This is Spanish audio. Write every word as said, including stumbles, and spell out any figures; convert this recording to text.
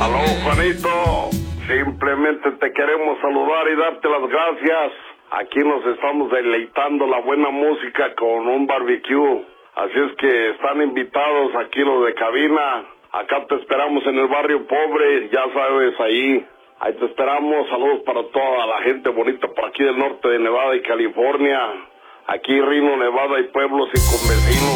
Aló, Juanito. Simplemente te queremos saludar y darte las gracias. Aquí nos estamos deleitando la buena música con un barbecue. Así es que están invitados aquí los de cabina. Acá te esperamos en el barrio pobre, ya sabes, ahí. Ahí te esperamos. Saludos para toda la gente bonita por aquí del norte de Nevada y California. Aquí Reno, Nevada y pueblos y con vecinos.